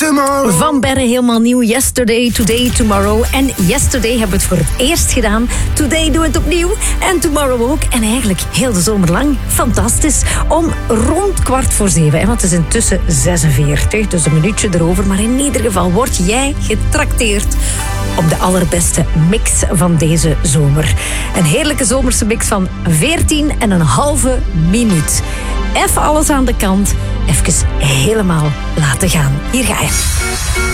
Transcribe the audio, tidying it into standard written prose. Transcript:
Tomorrow. Van Berre, helemaal nieuw. Yesterday, Today, Tomorrow. En Yesterday hebben we het voor het eerst gedaan. Today doen we het opnieuw. En Tomorrow ook. En eigenlijk heel de zomer lang. Fantastisch. Om rond 6:15. Hè, want het is intussen 46. Dus een minuutje erover. Maar in ieder geval word jij getrakteerd op de allerbeste mix van deze zomer. Een heerlijke zomerse mix van 14,5 minuut. Even alles aan de kant. Even helemaal laten gaan. Hier ga je.